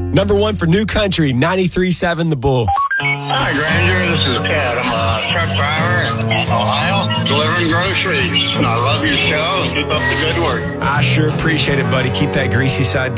Number one for New Country, 93.7 The Bull. Hi, Granger. This is Ted. I'm a truck driver in Ohio, delivering groceries. I love your show. Keep up the good work. I sure appreciate it, buddy. Keep that greasy side down.